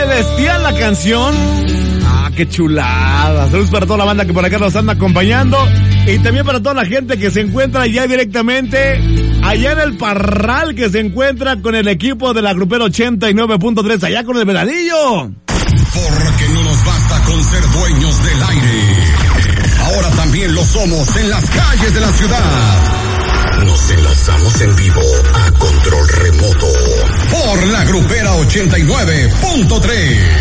Celestial la canción. Ah, qué chulada. Saludos para toda la banda que por acá nos anda acompañando. Y también para toda la gente que se encuentra ya directamente allá en el Parral, que se encuentra con el equipo de la Grupera 89.3, allá con el Venadillo. Porque no nos basta con ser dueños del aire. Ahora también lo somos en las calles de la ciudad. Nos enlazamos en vivo a control remoto por la Grupera 89.3.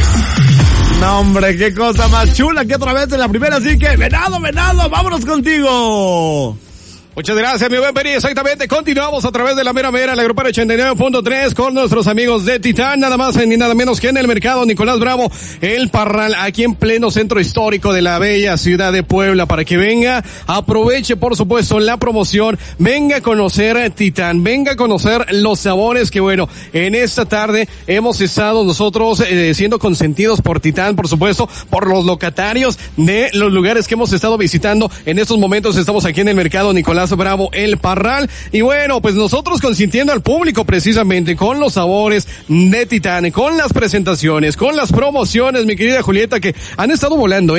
No, hombre, qué cosa más chula que otra vez en la primera, así que Venado, vámonos contigo. Muchas gracias, mi buen Peri. Exactamente, continuamos a través de la mera, la Grupera 89.3 con nuestros amigos de Titán, nada más ni nada menos que en el mercado Nicolás Bravo, el Parral, aquí en pleno centro histórico de la bella ciudad de Puebla, para que venga, aproveche por supuesto la promoción, venga a conocer Titán, venga a conocer los sabores que bueno, en esta tarde hemos estado nosotros siendo consentidos por Titán, por supuesto, por los locatarios de los lugares que hemos estado visitando. En estos momentos estamos aquí en el mercado Nicolás Bravo, el Parral, y bueno, pues nosotros consintiendo al público precisamente con los sabores de Titán, con las presentaciones, con las promociones, mi querida Julieta, que han estado volando,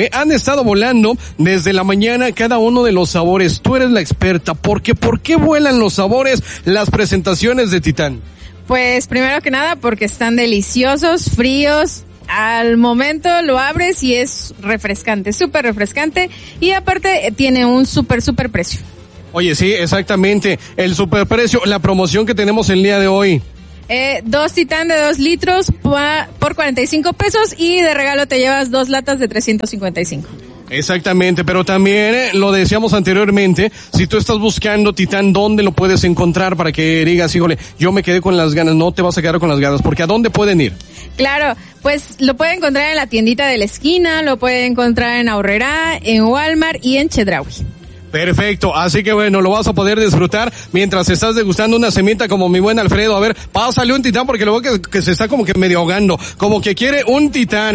desde la mañana cada uno de los sabores. Tú eres la experta, ¿por qué vuelan los sabores, las presentaciones de Titán? Pues primero que nada porque están deliciosos, fríos. Al momento lo abres y es refrescante, súper refrescante, y aparte tiene un súper precio. Oye, sí, exactamente, el superprecio, la promoción que tenemos el día de hoy. 2 Titán de 2 litros por 45 pesos y de regalo te llevas 2 latas de 355. Exactamente, pero también lo decíamos anteriormente, si tú estás buscando Titán, ¿dónde lo puedes encontrar para que digas, híjole, yo me quedé con las ganas? No te vas a quedar con las ganas, porque ¿a dónde pueden ir? Claro, pues lo pueden encontrar en la tiendita de la esquina, lo pueden encontrar en Aurrerá, en Walmart y en Chedraui. Perfecto, así que bueno, lo vas a poder disfrutar mientras estás degustando una semita como mi buen Alfredo. A ver, pásale un Titán porque lo veo que se está como que medio ahogando, como que quiere un Titán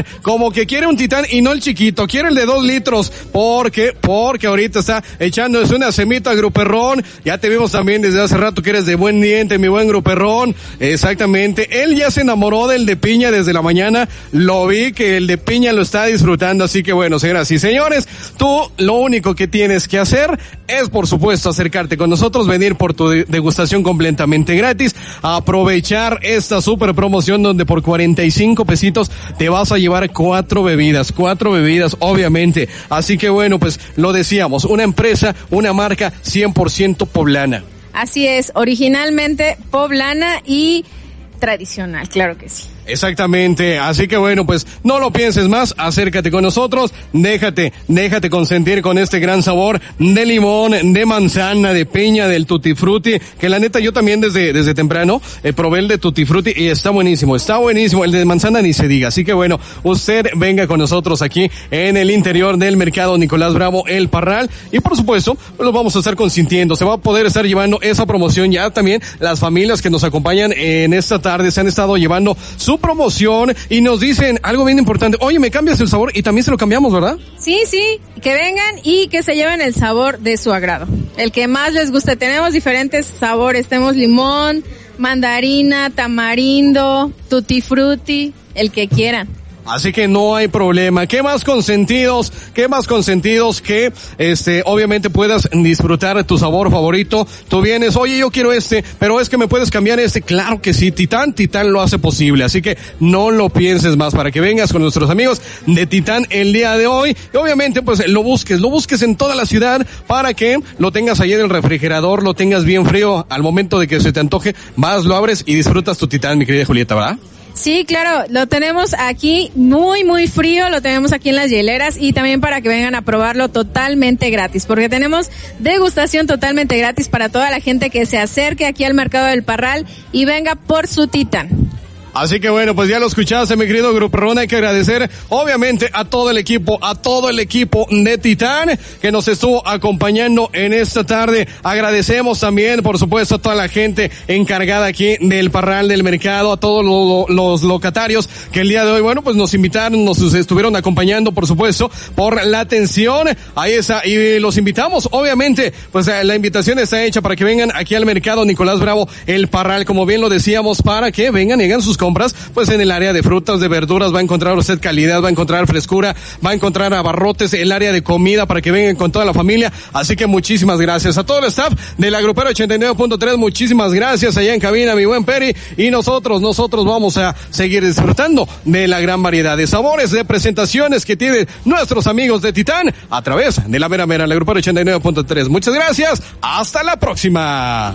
y no el chiquito, quiere el de 2 litros, porque ahorita está echándose una semita Gruperrón. Ya te vimos también desde hace rato que eres de buen diente, mi buen Gruperrón. Exactamente, él ya se enamoró del de piña desde la mañana, lo vi que el de piña lo está disfrutando, así que bueno, señoras y señores, tú lo único que tienes que hacer es, por supuesto, acercarte con nosotros, venir por tu degustación completamente gratis, aprovechar esta super promoción donde por 45 pesitos te vas a llevar 4 bebidas, obviamente. Así que bueno, pues lo decíamos, una empresa, una marca 100% poblana. Así es, originalmente poblana y tradicional, claro que sí. Exactamente, así que bueno, pues no lo pienses más, acércate con nosotros, déjate consentir con este gran sabor de limón, de manzana, de piña, del tutti frutti, que la neta yo también desde temprano probé el de tutti frutti y está buenísimo, el de manzana ni se diga, así que bueno, usted venga con nosotros aquí en el interior del mercado Nicolás Bravo, el Parral, y por supuesto, los vamos a estar consintiendo, se va a poder estar llevando esa promoción, ya también las familias que nos acompañan en esta tarde se han estado llevando su promoción y nos dicen algo bien importante. Oye, ¿me cambias el sabor? Y también se lo cambiamos, ¿verdad? Sí, que vengan y que se lleven el sabor de su agrado. El que más les guste. Tenemos diferentes sabores. Tenemos limón, mandarina, tamarindo, tutti frutti, el que quieran. Así que no hay problema. ¿Qué más consentidos que obviamente puedas disfrutar de tu sabor favorito? Tú vienes, oye, yo quiero pero es que me puedes cambiar Claro que sí, Titán lo hace posible. Así que no lo pienses más para que vengas con nuestros amigos de Titán el día de hoy. Y obviamente pues lo busques en toda la ciudad para que lo tengas ahí en el refrigerador, lo tengas bien frío al momento de que se te antoje. Vas, lo abres y disfrutas tu Titán, mi querida Julieta, ¿verdad? Sí, claro, lo tenemos aquí muy frío, lo tenemos aquí en las hieleras y también para que vengan a probarlo totalmente gratis, porque tenemos degustación totalmente gratis para toda la gente que se acerque aquí al mercado del Parral y venga por su Titán. Así que bueno, pues ya lo escuchaste, mi querido Gruperrón. Hay que agradecer, obviamente, a todo el equipo de Titán que nos estuvo acompañando en esta tarde. Agradecemos también, por supuesto, a toda la gente encargada aquí del Parral del mercado, a todos los locatarios que el día de hoy, bueno, pues nos invitaron, nos estuvieron acompañando, por supuesto, por la atención. Ahí está, y los invitamos, obviamente, pues la invitación está hecha para que vengan aquí al mercado Nicolás Bravo, el Parral, como bien lo decíamos, para que vengan y hagan sus compras, pues en el área de frutas, de verduras, va a encontrar usted calidad, va a encontrar frescura, va a encontrar abarrotes, el área de comida para que vengan con toda la familia. Así que muchísimas gracias a todo el staff de la Grupera 89.3, muchísimas gracias allá en cabina, mi buen Peri, y nosotros vamos a seguir disfrutando de la gran variedad de sabores, de presentaciones que tienen nuestros amigos de Titán a través de la mera mera, la Grupera 89.3. Muchas gracias, hasta la próxima.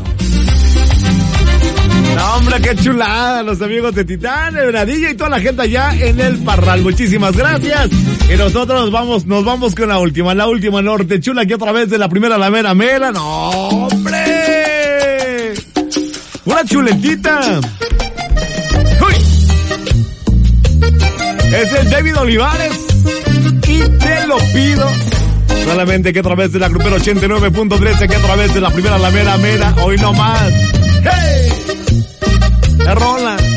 No, hombre, qué chulada, los amigos de Titán, el Venadillo y toda la gente allá en el Parral. Muchísimas gracias. Y nosotros nos vamos con la última Norte Chula, aquí otra vez de la primera la mera mera. No, hombre. Una chuletita. ¡Uy! Es el David Olivares y te lo pido. Solamente que a través de la Grupera 89.3, que a través de la primera la mera mera, hoy no más. ¡Hey! La rola.